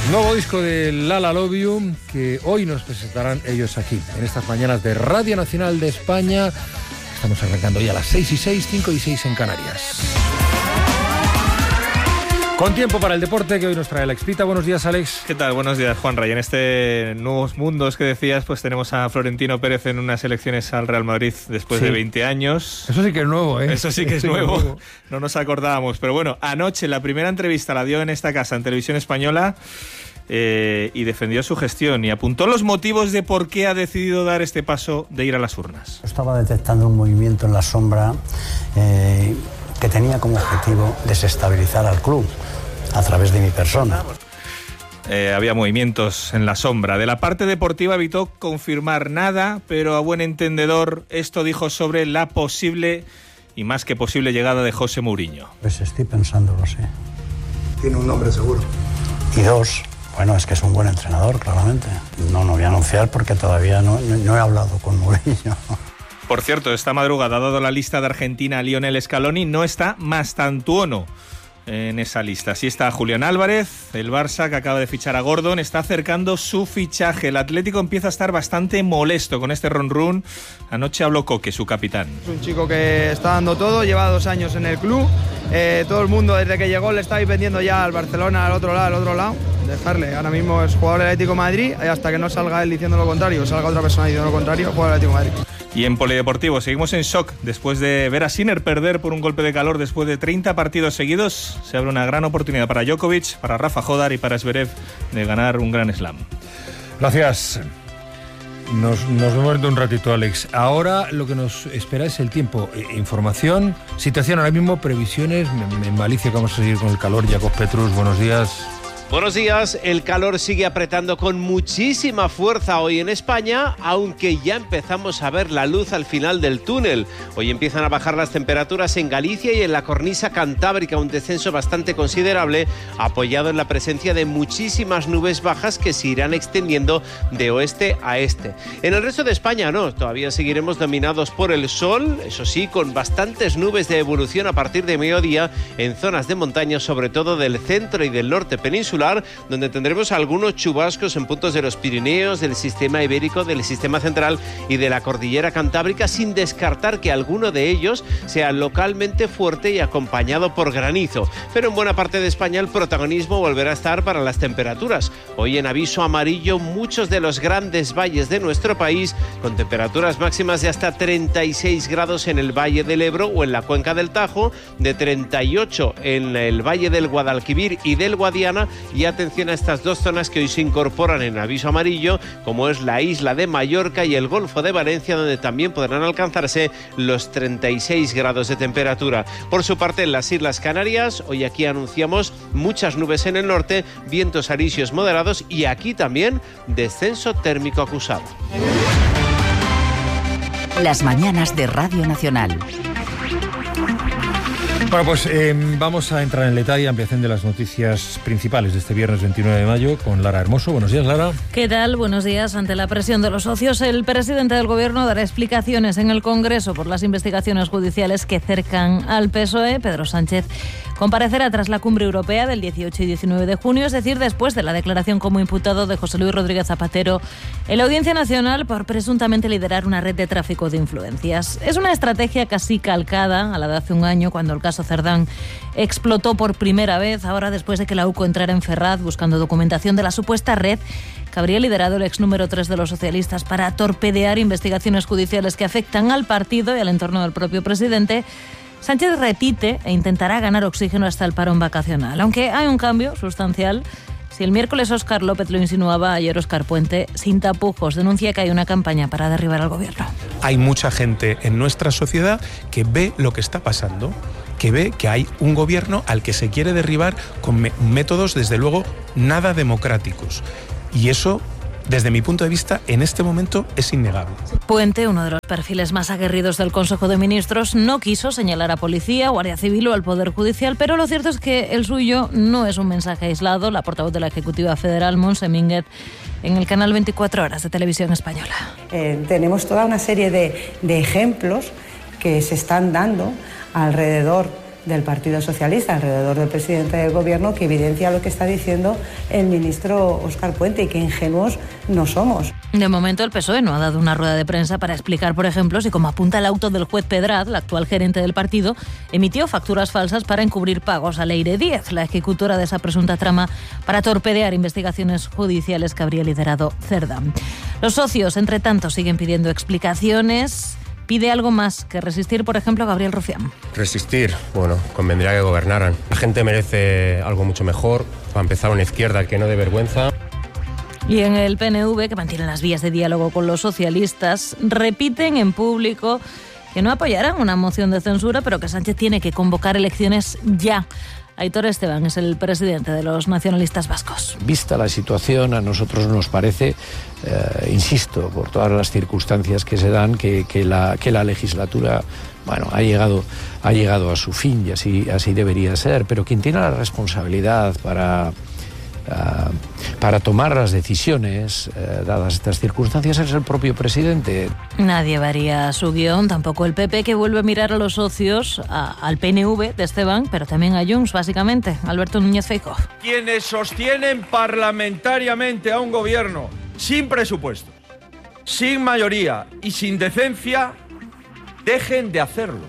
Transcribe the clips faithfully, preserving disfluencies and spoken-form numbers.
Nuevo disco de Lala Love You, que hoy nos presentarán ellos aquí, en estas mañanas de Radio Nacional de España. Estamos arrancando ya a las seis y seis, cinco y seis en Canarias. Con tiempo para el deporte que hoy nos trae Alex Pita. Buenos días, Alex. ¿Qué tal? Buenos días, Juanra. Y en este Nuevos Mundos que decías, pues tenemos a Florentino Pérez en unas elecciones al Real Madrid después sí. de veinte años. Eso sí que es nuevo, ¿eh? Eso sí que es sí, nuevo. nuevo. No nos acordábamos. Pero bueno, anoche la primera entrevista la dio en esta casa, en Televisión Española, eh, y defendió su gestión y apuntó los motivos de por qué ha decidido dar este paso de ir a las urnas. Estaba detectando un movimiento en la sombra eh, que tenía como objetivo desestabilizar al club a través de mi persona. Eh, había movimientos en la sombra. De la parte deportiva evitó confirmar nada, pero a buen entendedor esto dijo sobre la posible y más que posible llegada de José Mourinho. Pues estoy pensándolo, sí. Tiene un nombre seguro. Y dos, bueno, es que es un buen entrenador, claramente. No, no voy a anunciar porque todavía no, no, no he hablado con Mourinho. Por cierto, esta madrugada, dado la lista de Argentina, Lionel Scaloni, no está Mastantuono en esa lista. Sí está Julián Álvarez, el Barça, que acaba de fichar a Gordon, está acercando su fichaje. El Atlético empieza a estar bastante molesto con este run run. Anoche habló Coque, su capitán. Es un chico que está dando todo, lleva dos años en el club. Eh, todo el mundo desde que llegó le estáis vendiendo ya al Barcelona, al otro lado, al otro lado. Dejarle, ahora mismo es jugador del Atlético de Madrid, y hasta que no salga él diciendo lo contrario, o salga otra persona diciendo lo contrario, jugador del Atlético de Madrid. Y en polideportivo seguimos en shock después de ver a Sinner perder por un golpe de calor después de treinta partidos seguidos. Se abre una gran oportunidad para Djokovic, para Rafa Jodar y para Zverev de ganar un Grand Slam. Gracias. Nos, nos vemos dentro de un ratito, Alex. Ahora lo que nos espera es el tiempo. Eh, información, situación ahora mismo, previsiones. En Malicia que vamos a seguir con el calor. Jacob Petrus, buenos días. Buenos días, el calor sigue apretando con muchísima fuerza hoy en España, aunque ya empezamos a ver la luz al final del túnel. Hoy empiezan a bajar las temperaturas en Galicia y en la cornisa cantábrica, un descenso bastante considerable, apoyado en la presencia de muchísimas nubes bajas que se irán extendiendo de oeste a este. En el resto de España no, todavía seguiremos dominados por el sol, eso sí, con bastantes nubes de evolución a partir de mediodía en zonas de montaña, sobre todo del centro y del norte peninsular, donde tendremos algunos chubascos en puntos de los Pirineos, del sistema ibérico, del sistema central y de la cordillera cantábrica, sin descartar que alguno de ellos sea localmente fuerte y acompañado por granizo. Pero en buena parte de España el protagonismo volverá a estar para las temperaturas. Hoy en aviso amarillo muchos de los grandes valles de nuestro país, con temperaturas máximas de hasta treinta y seis grados en el Valle del Ebro o en la Cuenca del Tajo, de treinta y ocho en el Valle del Guadalquivir y del Guadiana. Y atención a estas dos zonas que hoy se incorporan en aviso amarillo, como es la isla de Mallorca y el Golfo de Valencia, donde también podrán alcanzarse los treinta y seis grados de temperatura. Por su parte, en las Islas Canarias, hoy aquí anunciamos muchas nubes en el norte, vientos alisios moderados y aquí también descenso térmico acusado. Las mañanas de Radio Nacional. Bueno, pues eh, vamos a entrar en detalle, ampliación de las noticias principales de este viernes veintinueve de mayo con Lara Hermoso. Buenos días, Lara. ¿Qué tal? Buenos días. Ante la presión de los socios, el presidente del Gobierno dará explicaciones en el Congreso por las investigaciones judiciales que cercan al P S O E. Pedro Sánchez comparecerá tras la cumbre europea del dieciocho y diecinueve de junio, es decir, después de la declaración como imputado de José Luis Rodríguez Zapatero en la Audiencia Nacional por presuntamente liderar una red de tráfico de influencias. Es una estrategia casi calcada a la de hace un año, cuando el caso Cerdán explotó por primera vez, ahora después de que la U C O entrara en Ferraz buscando documentación de la supuesta red que habría liderado el ex número tres de los socialistas para torpedear investigaciones judiciales que afectan al partido y al entorno del propio presidente. Sánchez repite e intentará ganar oxígeno hasta el parón vacacional, aunque hay un cambio sustancial. Si el miércoles Óscar López lo insinuaba, ayer Óscar Puente, sin tapujos, denuncia que hay una campaña para derribar al gobierno. Hay mucha gente en nuestra sociedad que ve lo que está pasando, que ve que hay un gobierno al que se quiere derribar con me- métodos, desde luego, nada democráticos. Y eso, desde mi punto de vista, en este momento es innegable. Puente, uno de los perfiles más aguerridos del Consejo de Ministros, no quiso señalar a Policía, Guardia Civil o al Poder Judicial, pero lo cierto es que el suyo no es un mensaje aislado. La portavoz de la Ejecutiva Federal, Montse Minguet, en el canal veinticuatro horas de Televisión Española. Eh, tenemos toda una serie de, de ejemplos que se están dando alrededor del Partido Socialista alrededor del presidente del Gobierno que evidencia lo que está diciendo el ministro Óscar Puente y que ingenuos no somos. De momento el P S O E no ha dado una rueda de prensa para explicar, por ejemplo, si, como apunta el auto del juez Pedraz, la actual gerente del partido, emitió facturas falsas para encubrir pagos a Leire Díez, la ejecutora de esa presunta trama para torpedear investigaciones judiciales que habría liderado Cerdá. Los socios, entre tanto, siguen pidiendo explicaciones. Pide algo más que resistir, por ejemplo, Gabriel Rufián. Resistir, bueno, convendría que gobernaran. La gente merece algo mucho mejor. Para empezar, una izquierda que no dé vergüenza. Y en el P N V, que mantiene las vías de diálogo con los socialistas, repiten en público que no apoyarán una moción de censura, pero que Sánchez tiene que convocar elecciones ya. Aitor Esteban es el presidente de los nacionalistas vascos. Vista la situación, a nosotros nos parece, eh, insisto, por todas las circunstancias que se dan, que, que, la, que la legislatura, bueno, ha llegado, ha llegado a su fin y así, así debería ser, pero quien tiene la responsabilidad para... Uh, para tomar las decisiones uh, dadas estas circunstancias es el propio presidente. Nadie varía su guión, tampoco el P P, que vuelve a mirar a los socios, a, al P N V de Esteban, pero también a Junts, básicamente. Alberto Núñez Feijóo. Quienes sostienen parlamentariamente a un gobierno sin presupuesto, sin mayoría y sin decencia, dejen de hacerlo.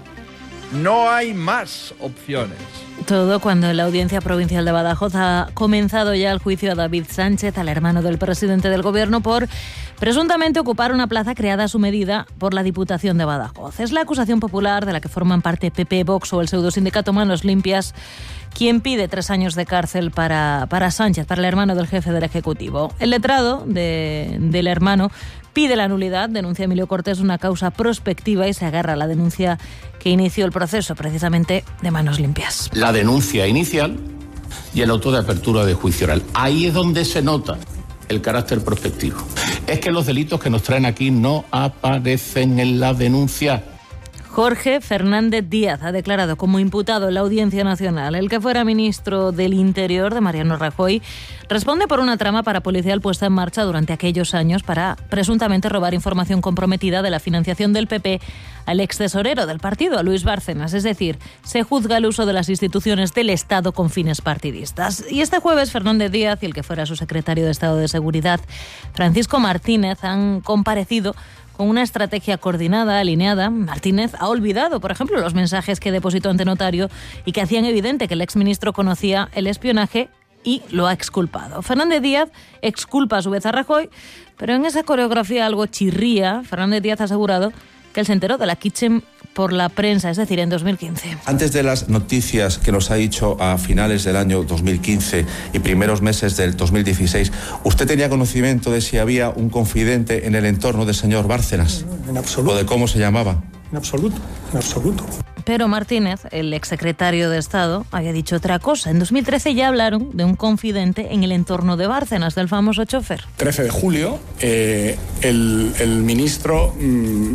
No hay más opciones. Todo cuando en la Audiencia Provincial de Badajoz ha comenzado ya el juicio a David Sánchez, al hermano del presidente del Gobierno, por presuntamente ocupar una plaza creada a su medida por la Diputación de Badajoz. Es la acusación popular de la que forman parte P P, Vox o el pseudosindicato Manos Limpias, quien pide tres años de cárcel para, para Sánchez, para el hermano del jefe del Ejecutivo. El letrado de, del hermano pide la nulidad, denuncia Emilio Cortés una causa prospectiva y se agarra a la denuncia que inició el proceso, precisamente de Manos Limpias. La denuncia inicial y el auto de apertura de juicio oral. Ahí es donde se nota el carácter prospectivo. Es que los delitos que nos traen aquí no aparecen en la denuncia. Jorge Fernández Díaz ha declarado como imputado en la Audiencia Nacional. El que fuera ministro del Interior de Mariano Rajoy responde por una trama parapolicial puesta en marcha durante aquellos años para presuntamente robar información comprometida de la financiación del P P al ex tesorero del partido, a Luis Bárcenas. Es decir, se juzga el uso de las instituciones del Estado con fines partidistas. Y este jueves Fernández Díaz y el que fuera su secretario de Estado de Seguridad, Francisco Martínez, han comparecido con una estrategia coordinada, alineada. Martínez ha olvidado, por ejemplo, los mensajes que depositó ante notario y que hacían evidente que el exministro conocía el espionaje y lo ha exculpado. Fernández Díaz exculpa a su vez a Rajoy, pero en esa coreografía algo chirría. Fernández Díaz ha asegurado que él se enteró de la Kitchen por la prensa, es decir, en dos mil quince. Antes de las noticias que nos ha dicho a finales del año dos mil quince y primeros meses del dos mil dieciséis, ¿usted tenía conocimiento de si había un confidente en el entorno del señor Bárcenas? En absoluto. ¿O de cómo se llamaba? En absoluto, en absoluto. Pero Martínez, el exsecretario de Estado, había dicho otra cosa. En dos mil trece ya hablaron de un confidente en el entorno de Bárcenas, del famoso chofer. trece de julio, eh, el, el ministro mm,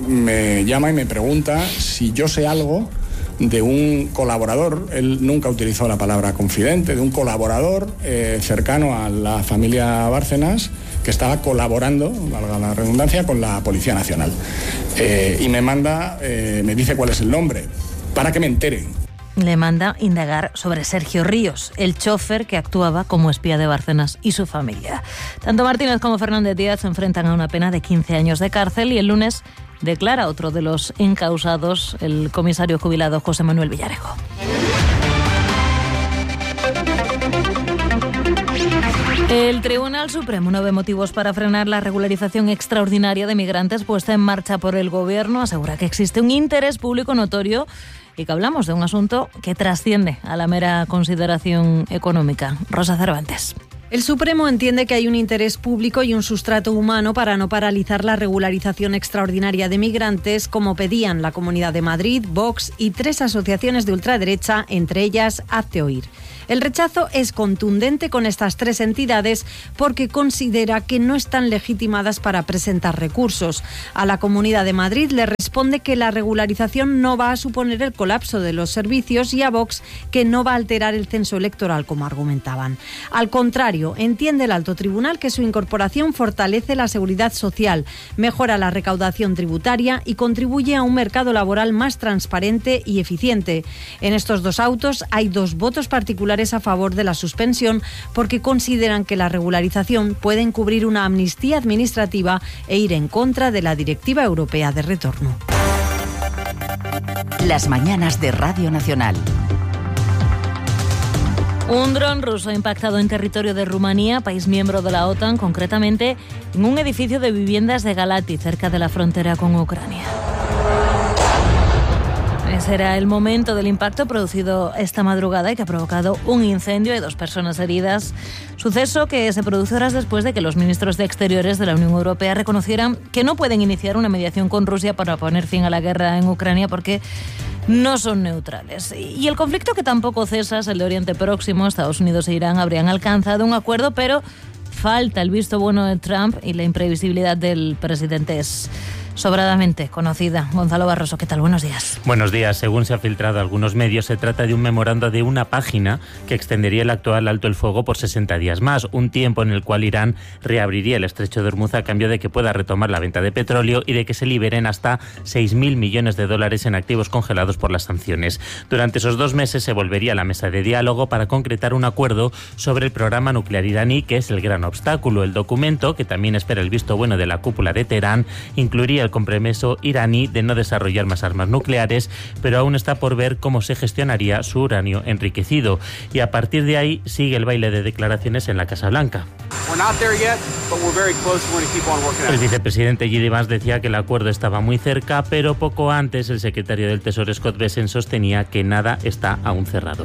me llama y me pregunta si yo sé algo de un colaborador, él nunca utilizó la palabra confidente, de un colaborador eh, cercano a la familia Bárcenas, que estaba colaborando, valga la redundancia, con la Policía Nacional. Eh, y me manda, eh, me dice cuál es el nombre, para que me entere. Le manda indagar sobre Sergio Ríos, el chofer que actuaba como espía de Bárcenas y su familia. Tanto Martínez como Fernández Díaz se enfrentan a una pena de quince años de cárcel y el lunes declara otro de los encausados, el comisario jubilado José Manuel Villarejo. El Tribunal Supremo no ve motivos para frenar la regularización extraordinaria de migrantes puesta en marcha por el Gobierno. Asegura que existe un interés público notorio y que hablamos de un asunto que trasciende a la mera consideración económica. Rosa Cervantes. El Supremo entiende que hay un interés público y un sustrato humano para no paralizar la regularización extraordinaria de migrantes, como pedían la Comunidad de Madrid, Vox y tres asociaciones de ultraderecha, entre ellas Hazte Oír. El rechazo es contundente con estas tres entidades porque considera que no están legitimadas para presentar recursos. A la Comunidad de Madrid le responde que la regularización no va a suponer el colapso de los servicios y a Vox que no va a alterar el censo electoral, como argumentaban. Al contrario, entiende el alto tribunal que su incorporación fortalece la seguridad social, mejora la recaudación tributaria y contribuye a un mercado laboral más transparente y eficiente. En estos dos autos hay dos votos particulares a favor de la suspensión porque consideran que la regularización puede encubrir una amnistía administrativa e ir en contra de la Directiva Europea de Retorno. Las mañanas de Radio Nacional. Un dron ruso ha impactado en territorio de Rumanía, país miembro de la OTAN, concretamente en un edificio de viviendas de Galati, cerca de la frontera con Ucrania. Ese era el momento del impacto producido esta madrugada y que ha provocado un incendio y dos personas heridas. Suceso que se produce horas después de que los ministros de Exteriores de la Unión Europea reconocieran que no pueden iniciar una mediación con Rusia para poner fin a la guerra en Ucrania porque no son neutrales. Y el conflicto que tampoco cesa es el de Oriente Próximo. Estados Unidos e Irán habrían alcanzado un acuerdo, pero falta el visto bueno de Trump y la imprevisibilidad del presidente es sobradamente conocida. Gonzalo Barroso, ¿qué tal? Buenos días. Buenos días. Según se ha filtrado a algunos medios, se trata de un memorando de una página que extendería el actual alto el fuego por sesenta días más, un tiempo en el cual Irán reabriría el estrecho de Hormuz a cambio de que pueda retomar la venta de petróleo y de que se liberen hasta seis mil millones de dólares en activos congelados por las sanciones. Durante esos dos meses se volvería a la mesa de diálogo para concretar un acuerdo sobre el programa nuclear iraní, que es el gran obstáculo. El documento, que también espera el visto bueno de la cúpula de Teherán, incluiría el compromiso iraní de no desarrollar más armas nucleares, pero aún está por ver cómo se gestionaría su uranio enriquecido. Y a partir de ahí sigue el baile de declaraciones en la Casa Blanca. El vicepresidente J D Vance decía que el acuerdo estaba muy cerca, pero poco antes el secretario del Tesoro Scott Bessent sostenía que nada está aún cerrado.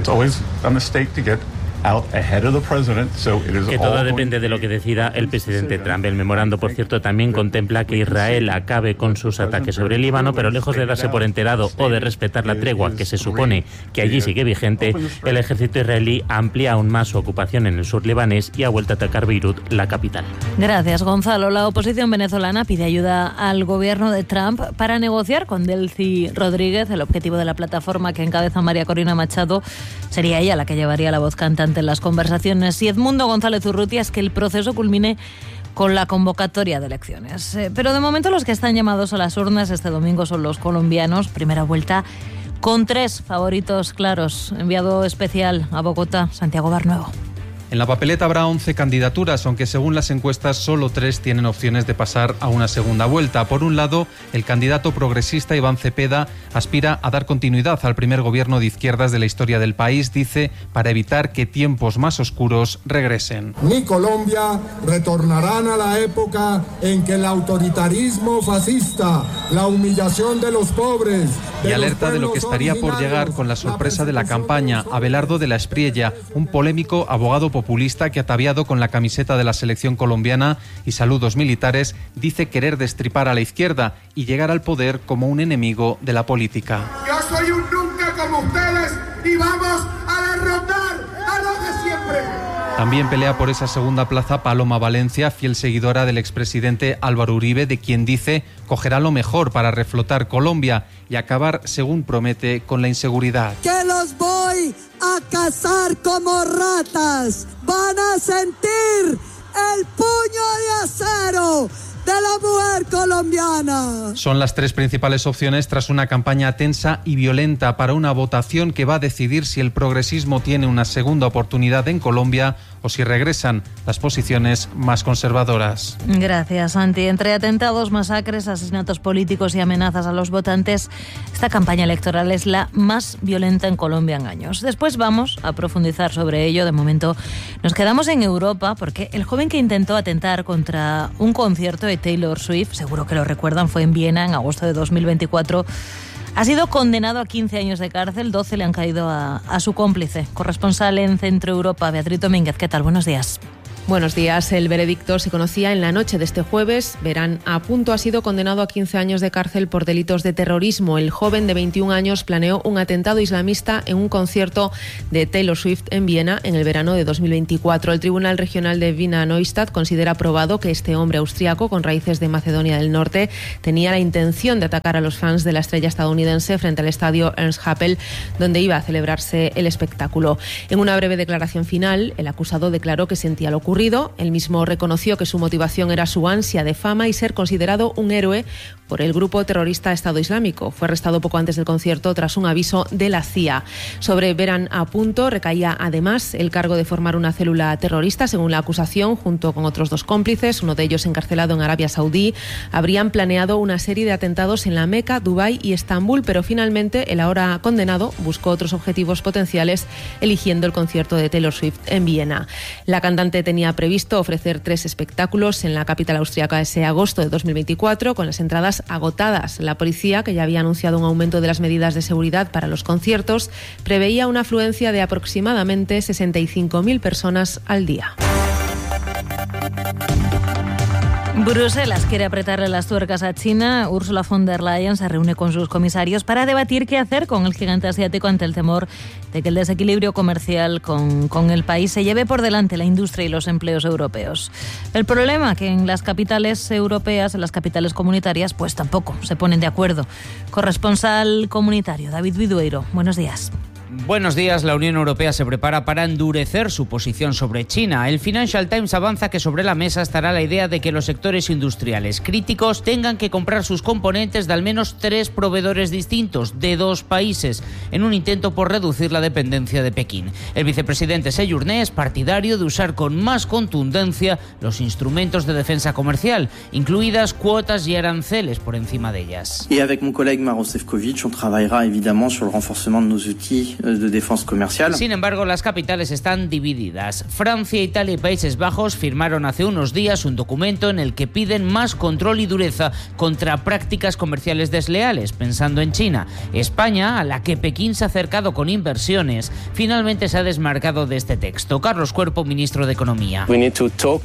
Que todo depende de lo que decida el presidente Trump. El memorando, por cierto, también contempla que Israel acabe con sus ataques sobre el Líbano, pero lejos de darse por enterado o de respetar la tregua que se supone que allí sigue vigente, el ejército israelí amplía aún más su ocupación en el sur libanés y ha vuelto a atacar Beirut, la capital. Gracias, Gonzalo. La oposición venezolana pide ayuda al gobierno de Trump para negociar con Delcy Rodríguez. El objetivo de la plataforma que encabeza María Corina Machado sería ella la que llevaría la voz cantante en las conversaciones. Y Edmundo González Urrutia es que el proceso culmine con la convocatoria de elecciones. Eh, pero de momento los que están llamados a las urnas este domingo son los colombianos. Primera vuelta con tres favoritos claros. Enviado especial a Bogotá, Santiago Barnuevo. En la papeleta habrá once candidaturas, aunque según las encuestas solo tres tienen opciones de pasar a una segunda vuelta. Por un lado, el candidato progresista Iván Cepeda aspira a dar continuidad al primer gobierno de izquierdas de la historia del país, dice, para evitar que tiempos más oscuros regresen. Mi Colombia retornarán a la época en que el autoritarismo fascista, la humillación de los pobres... Y alerta de lo que estaría por llegar con la sorpresa de la campaña. Abelardo de la Espriella, un polémico abogado populista que, ataviado con la camiseta de la selección colombiana y saludos militares, dice querer destripar a la izquierda y llegar al poder como un enemigo de la política. Yo soy un nunca como ustedes y vamos a derrotar a los de siempre. También pelea por esa segunda plaza Paloma Valencia, fiel seguidora del expresidente Álvaro Uribe, de quien dice cogerá lo mejor para reflotar Colombia y acabar, según promete, con la inseguridad. Que los voy a cazar como ratas. Van a sentir el puño de acero de la mujer colombiana. Son las tres principales opciones tras una campaña tensa y violenta para una votación que va a decidir si el progresismo tiene una segunda oportunidad en Colombia o si regresan las posiciones más conservadoras. Gracias, Santi. Entre atentados, masacres, asesinatos políticos y amenazas a los votantes, esta campaña electoral es la más violenta en Colombia en años. Después vamos a profundizar sobre ello. De momento nos quedamos en Europa porque el joven que intentó atentar contra un concierto de Taylor Swift, seguro que lo recuerdan, fue en Viena en agosto de dos mil veinticuatro, ha sido condenado a quince años de cárcel, doce le han caído a, a su cómplice. Corresponsal en Centro Europa, Beatriz Domínguez, ¿qué tal? Buenos días. Buenos días. El veredicto se conocía en la noche de este jueves. Verán a Punto ha sido condenado a quince años de cárcel por delitos de terrorismo. El joven de veintiún años planeó un atentado islamista en un concierto de Taylor Swift en Viena en el verano de dos mil veinticuatro. El Tribunal Regional de Wiener Neustadt considera probado que este hombre austriaco con raíces de Macedonia del Norte tenía la intención de atacar a los fans de la estrella estadounidense frente al estadio Ernst Happel, donde iba a celebrarse el espectáculo. En una breve declaración final, el acusado declaró que sentía lo ocurrido. Él mismo reconoció que su motivación era su ansia de fama y ser considerado un héroe por el grupo terrorista Estado Islámico. Fue arrestado poco antes del concierto tras un aviso de la C I A. Sobre Veran a Punto recaía además el cargo de formar una célula terrorista, según la acusación, junto con otros dos cómplices, uno de ellos encarcelado en Arabia Saudí. Habrían planeado una serie de atentados en la Meca, Dubái y Estambul, pero finalmente el ahora condenado buscó otros objetivos potenciales, eligiendo el concierto de Taylor Swift en Viena. La cantante tenía previsto ofrecer tres espectáculos en la capital austriaca ese agosto de dos mil veinticuatro, con las entradas agotadas. La policía, que ya había anunciado un aumento de las medidas de seguridad para los conciertos, preveía una afluencia de aproximadamente sesenta y cinco mil personas al día. Bruselas quiere apretarle las tuercas a China. Ursula von der Leyen se reúne con sus comisarios para debatir qué hacer con el gigante asiático ante el temor de que el desequilibrio comercial con, con el país se lleve por delante la industria y los empleos europeos. El problema que en las capitales europeas, en las capitales comunitarias, pues tampoco se ponen de acuerdo. Corresponsal comunitario, David Vidueiro, buenos días. Buenos días. La Unión Europea se prepara para endurecer su posición sobre China. El Financial Times avanza que sobre la mesa estará la idea de que los sectores industriales críticos tengan que comprar sus componentes de al menos tres proveedores distintos de dos países, en un intento por reducir la dependencia de Pekín. El vicepresidente Séjourné es partidario de usar con más contundencia los instrumentos de defensa comercial, incluidas cuotas y aranceles por encima de ellas. Y avec mon collègue Maroš Šefčovič, on travaillera évidemment sur le renforcement de nos outils de defensa comercial. Sin embargo, las capitales están divididas. Francia, Italia y Países Bajos firmaron hace unos días un documento en el que piden más control y dureza contra prácticas comerciales desleales, pensando en China. España, a la que Pekín se ha acercado con inversiones, finalmente se ha desmarcado de este texto. Carlos Cuerpo, ministro de Economía. We need to talk,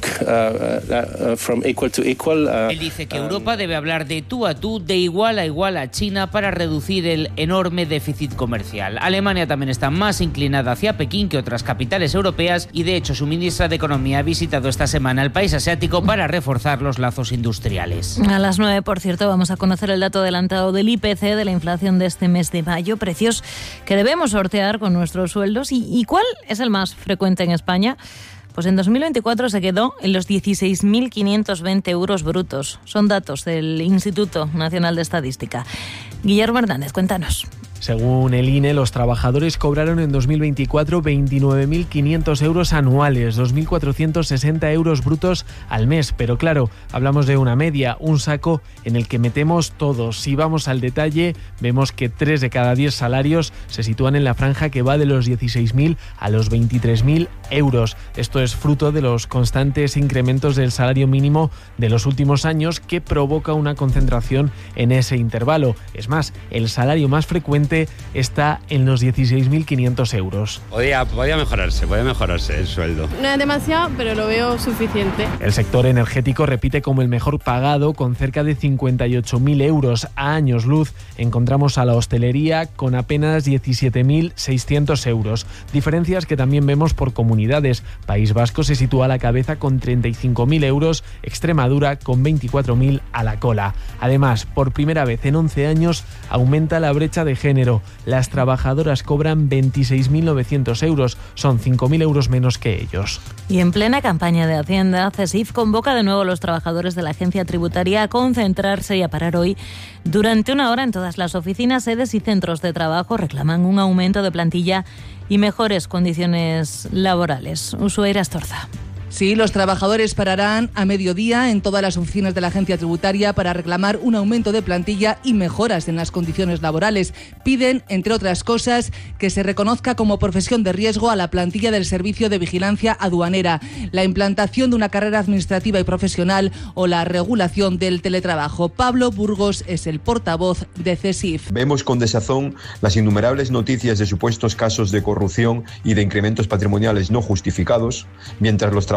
uh, uh, from equal to equal, uh, Él dice que Europa debe hablar de tú a tú, de igual a igual a China para reducir el enorme déficit comercial. Alemania también está más inclinada hacia Pekín que otras capitales europeas y, de hecho, su ministra de Economía ha visitado esta semana el país asiático para reforzar los lazos industriales. A las nueve, por cierto, vamos a conocer el dato adelantado del I P C de la inflación de este mes de mayo, precios que debemos sortear con nuestros sueldos. ¿Y, y cuál es el más frecuente en España? Pues en dos mil veinticuatro se quedó en los dieciséis mil quinientos veinte euros brutos. Son datos del Instituto Nacional de Estadística. Guillermo Hernández, cuéntanos. Según el I N E, los trabajadores cobraron en dos mil veinticuatro veintinueve mil quinientos euros anuales, dos mil cuatrocientos sesenta euros brutos al mes. Pero claro, hablamos de una media, un saco en el que metemos todos. Si vamos al detalle, vemos que tres de cada diez salarios se sitúan en la franja que va de los dieciséis mil a los veintitrés mil euros. Esto es fruto de los constantes incrementos del salario mínimo de los últimos años, que provoca una concentración en ese intervalo. Es más, el salario más frecuente está en los dieciséis mil quinientos euros. Podría, podría mejorarse, podría mejorarse el sueldo. No es demasiado, pero lo veo suficiente. El sector energético repite como el mejor pagado, con cerca de cincuenta y ocho mil euros a años luz. Encontramos a la hostelería con apenas diecisiete mil seiscientos euros. Diferencias que también vemos por comunidades. País Vasco se sitúa a la cabeza con treinta y cinco mil euros, Extremadura con veinticuatro mil a la cola. Además, por primera vez en once años aumenta la brecha de género. Las trabajadoras cobran veintiséis mil novecientos euros, son cinco mil euros menos que ellos. Y en plena campaña de Hacienda, CESIF convoca de nuevo a los trabajadores de la agencia tributaria a concentrarse y a parar hoy durante una hora en todas las oficinas, sedes y centros de trabajo. Reclaman un aumento de plantilla y mejores condiciones laborales. Ushuaira Astorza. Sí, los trabajadores pararán a mediodía en todas las oficinas de la agencia tributaria para reclamar un aumento de plantilla y mejoras en las condiciones laborales. Piden, entre otras cosas, que se reconozca como profesión de riesgo a la plantilla del Servicio de Vigilancia Aduanera, la implantación de una carrera administrativa y profesional o la regulación del teletrabajo. Pablo Burgos es el portavoz de CESIF. Vemos con desazón las innumerables noticias de supuestos casos de corrupción y de incrementos patrimoniales no justificados, mientras los trabajadores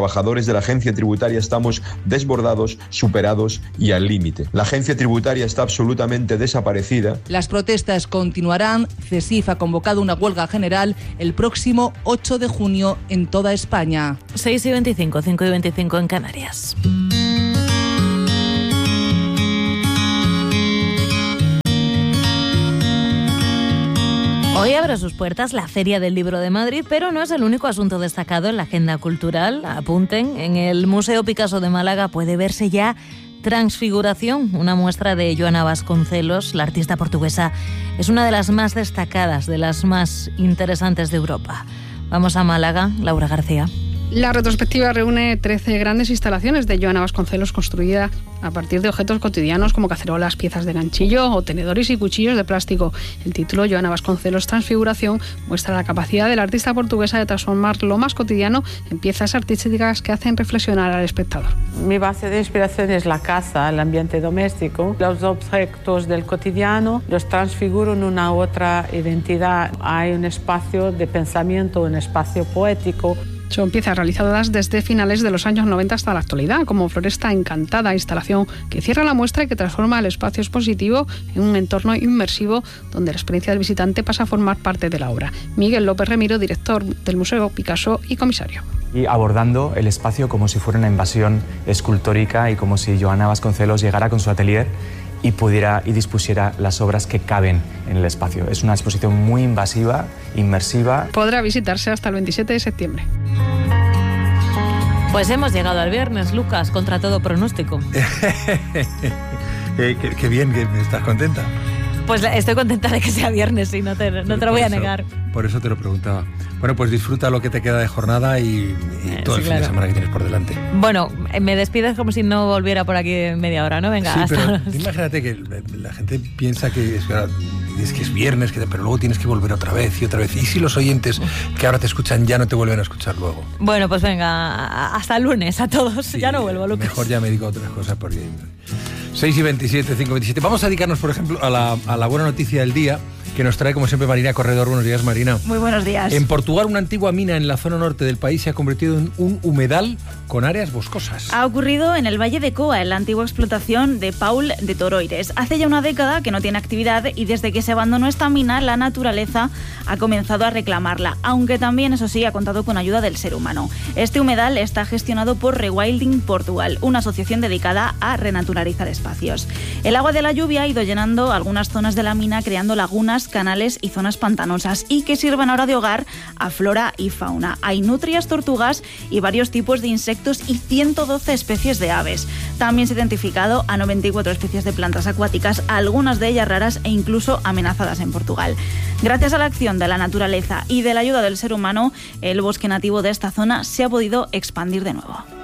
trabajadores de la agencia tributaria estamos desbordados, superados y al límite. La agencia tributaria está absolutamente desaparecida. Las protestas continuarán. CESIF ha convocado una huelga general el próximo ocho de junio en toda España. seis y veinticinco, cinco y veinticinco en Canarias. Hoy abre sus puertas la Feria del Libro de Madrid, pero no es el único asunto destacado en la agenda cultural. Apunten, en el Museo Picasso de Málaga puede verse ya Transfiguración, una muestra de Joana Vasconcelos. La artista portuguesa es una de las más destacadas, de las más interesantes de Europa. Vamos a Málaga, Laura García. La retrospectiva reúne trece grandes instalaciones de Joana Vasconcelos construida a partir de objetos cotidianos como cacerolas, piezas de ganchillo o tenedores y cuchillos de plástico. El título, Joana Vasconcelos Transfiguración, muestra la capacidad de la artista portuguesa de transformar lo más cotidiano en piezas artísticas que hacen reflexionar al espectador. Mi base de inspiración es la casa, el ambiente doméstico. Los objetos del cotidiano los transfiguro en una otra identidad. Hay un espacio de pensamiento, un espacio poético. Son piezas realizadas desde finales de los años noventa hasta la actualidad, como Floresta Encantada, instalación que cierra la muestra y que transforma el espacio expositivo en un entorno inmersivo donde la experiencia del visitante pasa a formar parte de la obra. Miguel López Remiro, director del Museo Picasso y comisario. Y abordando el espacio como si fuera una invasión escultórica y como si Joana Vasconcelos llegara con su atelier y pudiera y dispusiera las obras que caben en el espacio. Es una exposición muy invasiva, inmersiva. Podrá visitarse hasta el veintisiete de septiembre. Pues hemos llegado al viernes, Lucas, contra todo pronóstico. eh, qué, qué bien, que estás contenta. Pues estoy contenta de que sea viernes y no te, no te lo voy a negar. Por eso te lo preguntaba. Bueno, pues disfruta lo que te queda de jornada y, y eh, todo sí, el claro. fin de semana que tienes por delante. Bueno, me despides como si no volviera por aquí en media hora, ¿no? Venga, sí, hasta pero los... imagínate que la gente piensa que es, es que es viernes, que, pero luego tienes que volver otra vez y otra vez. ¿Y si los oyentes que ahora te escuchan ya no te vuelven a escuchar luego? Bueno, pues venga, hasta el lunes a todos. Sí, ya no vuelvo, Lucas. Mejor ya me dedico a otras cosas porque... seis y veintisiete, cinco y veintisiete. Vamos a dedicarnos, por ejemplo, a la, a la buena noticia del día que nos trae, como siempre, Marina Corredor. Buenos días, Marina. Muy buenos días. En Portugal, una antigua mina en la zona norte del país se ha convertido en un humedal con áreas boscosas. Ha ocurrido en el Valle de Coa, en la antigua explotación de Paul de Toroires. Hace ya una década que no tiene actividad y desde que se abandonó esta mina, la naturaleza ha comenzado a reclamarla, aunque también, eso sí, ha contado con ayuda del ser humano. Este humedal está gestionado por Rewilding Portugal, una asociación dedicada a renaturalizar espacios. El agua de la lluvia ha ido llenando algunas zonas de la mina, creando lagunas, canales y zonas pantanosas y que sirven ahora de hogar a flora y fauna. Hay nutrias, tortugas y varios tipos de insectos y ciento doce especies de aves. También se ha identificado a noventa y cuatro especies de plantas acuáticas, algunas de ellas raras e incluso amenazadas en Portugal. Gracias a la acción de la naturaleza y de la ayuda del ser humano, el bosque nativo de esta zona se ha podido expandir de nuevo.